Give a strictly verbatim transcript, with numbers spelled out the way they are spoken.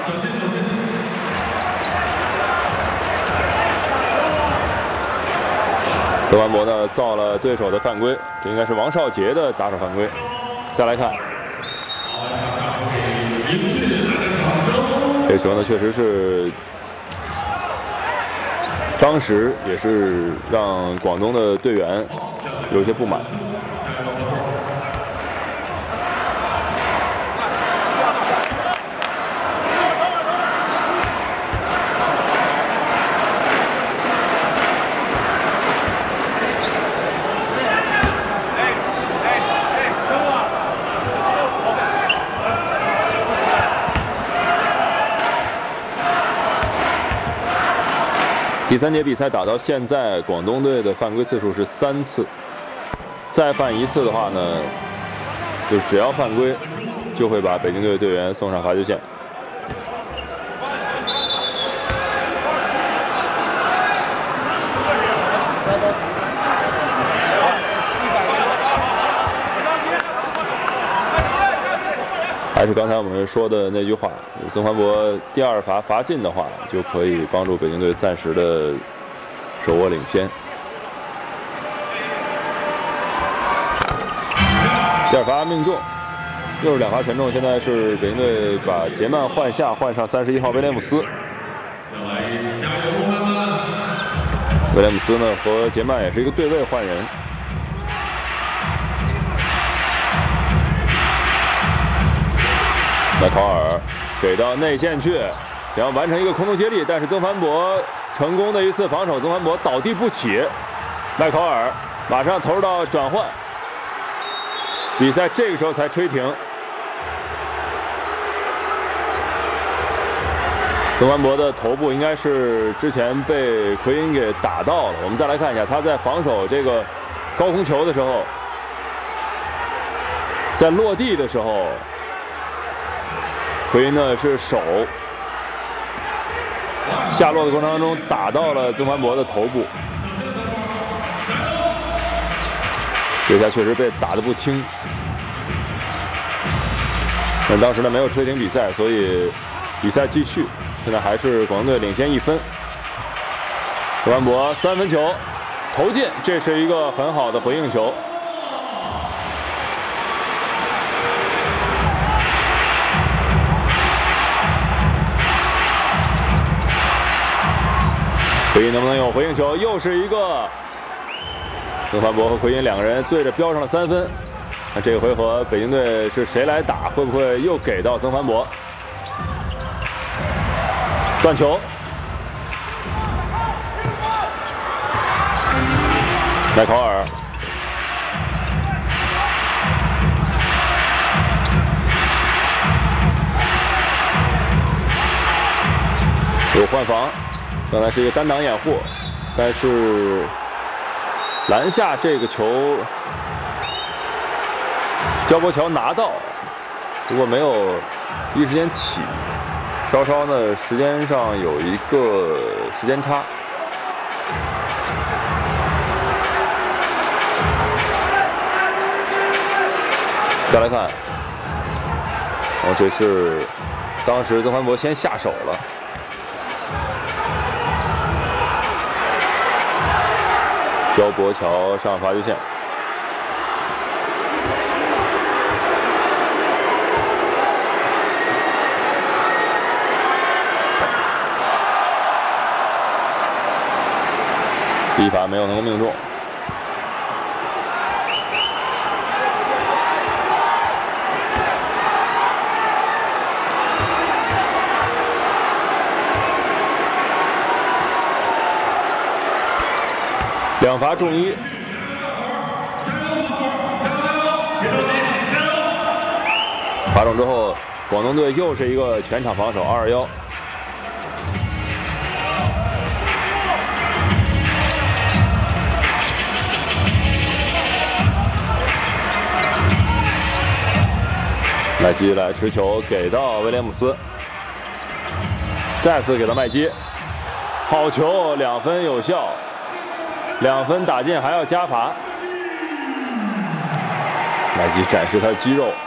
曾凡博呢造了对手的犯规，这应该是王少杰的打手犯规。再来看，这个球呢确实是当时也是让广东的队员有些不满。 第三节比赛打到现在，广东队的犯规次数是三次，再犯一次的话呢，就只要犯规，就会把北京队队员送上罚球线。还是刚才我们说的那句话，曾凡博第二罚罚进的话，就可以帮助北京队暂时的手握领先。第二罚命中，又是两罚全中。现在是北京队把杰曼换下，换上三十一号威廉姆斯。威廉姆斯呢和杰曼也是一个对位换人。 麦考尔给到内线去，想要完成一个空中接力，但是曾凡博成功的一次防守，曾凡博倒地不起。麦考尔马上投入到转换，比赛这个时候才吹停。曾凡博的头部应该是之前被奎因给打到了。我们再来看一下他在防守这个高空球的时候，在落地的时候。 奎因呢是手下落的过程当中打到了曾凡博的头部，这下确实被打得不轻。但当时呢没有吹停比赛，所以比赛继续。现在还是广东队领先一分。曾凡博三分球投进，这是一个很好的回应球。 奎因能不能有回应球？又是一个曾凡博和奎因两个人对着标上了三分。那这个回合北京队是谁来打？会不会又给到曾凡博？断球，麦考尔，有换防。 刚才是一个单挡掩护，但是篮下这个球，焦博乔拿到，不过没有第一时间起，稍稍呢时间上有一个时间差。再来看，哦，这是当时曾凡博先下手了。 焦博乔上罚球线，第一罚没有能够命中。两罚中一，罚中之后，广东队又是一个全场防守二二幺。麦基来持球给到威廉姆斯，再次给到麦基，好球，两分有效。 两分打进还要加罚，麦基展示他的肌肉。